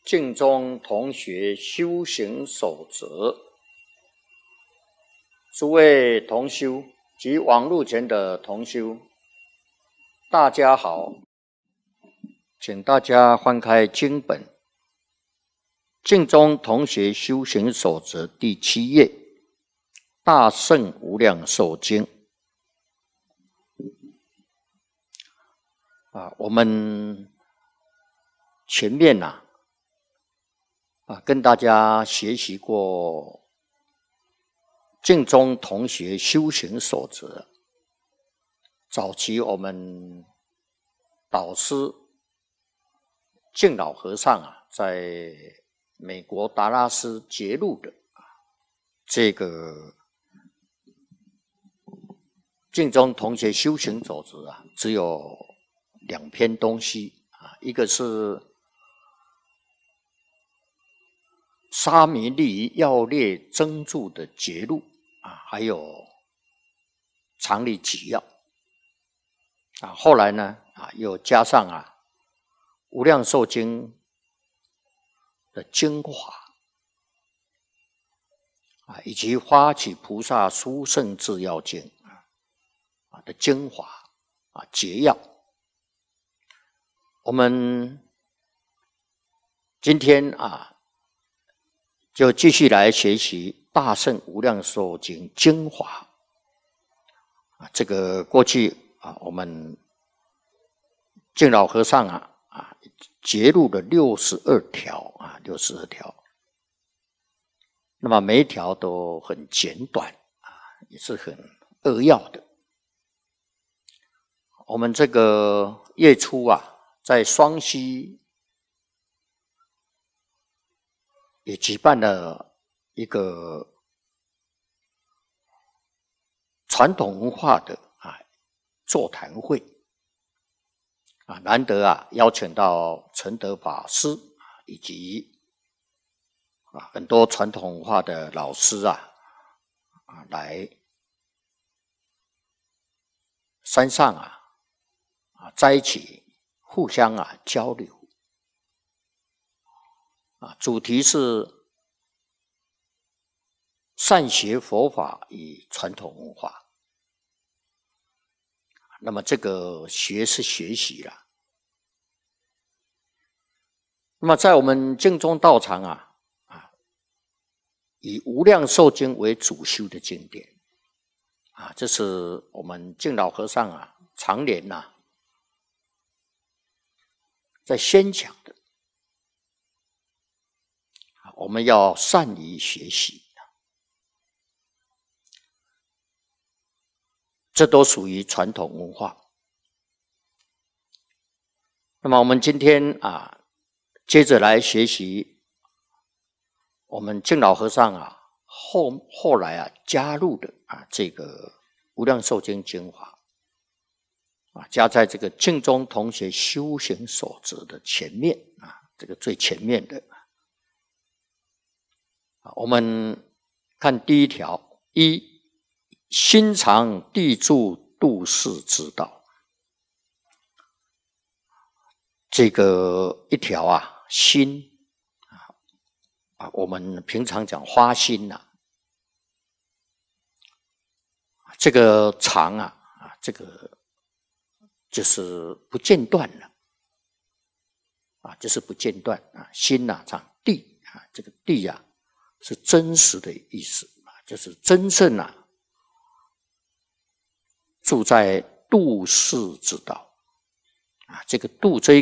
净宗同学修行守则，诸位同修及网络前的同修，大家好，请大家翻开经本《净宗同学修行守则》第7页，《大圣无量寿经》我们前面跟大家学习过净宗同学修行守则。早期我们导师净老和尚在美国达拉斯节录的这个净宗同学修行守则只有2篇东西一个是沙弥利要略增注的节录还有常理纪要后来呢又加上无量寿经的精华以及发起菩萨殊胜智要经的精华节要。我们今天就继续来学习大圣无量寿经精华这个过去我们净老和尚节录了62条62条，那么每一条都很简短也是很扼要的。我们这个月初在双溪也举办了一个传统文化的座谈会难得邀请到承德法师以及很多传统文化的老师来山上在一起互相交流主题是善学佛法与传统文化。那么这个学是学习啦。那么在我们净宗道场以无量寿经为主修的经典这是我们净老和尚常年在宣讲的。我们要善于学习，这都属于传统文化。那么我们今天接着来学习我们净老和尚后来加入的这个无量寿经精华加在这个净宗同学修行守则的前面这个最前面的。我们看第1条：1. 心常地住度世之道。这个一条心我们平常讲花心这个常这个就是不间断了就是不间断心常地这个地是真实的意思就是真正住在度世之道这个度这一